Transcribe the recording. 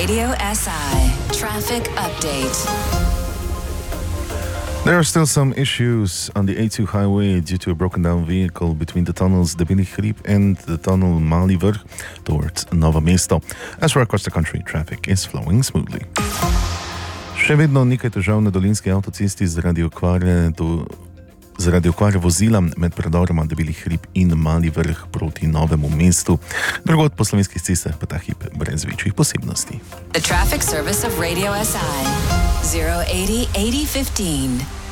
Radio SI Traffic Update. There are still some issues on the A2 highway due to a broken down vehicle between the tunnels De Billigriep and the tunnel Maliver towards Novo Mesto. As for across the country, traffic is flowing smoothly. Še vedno nekaj težav na dolinski avtocesti zaradi okvare vozila med predoroma De Billigriep in Maliver proti Novemu mestu. Drugod po slovenskih cestah pa ta hip brez večjih posebnosti. The traffic service of Radio SI 080 8015.